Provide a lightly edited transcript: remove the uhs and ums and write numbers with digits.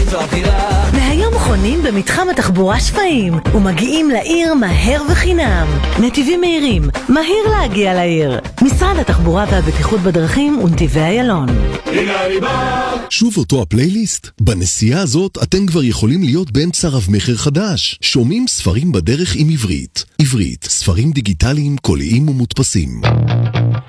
והיום חונים במתחם התחבורה שפיים ומגיעים לעיר מהר וחינם. נתיבים מהירים, מהיר להגיע לעיר. משרד התחבורה והבטיחות בדרכים ונתיבי איילון. הנה אני בא. שוב אותו הפלייליסט? בנסיעה הזאת אתם כבר יכולים להיות באמצע רב מחר חדש. שומעים ספרים בדרך עם עברית. עברית, ספרים דיגיטליים, קוליים ומודפסים.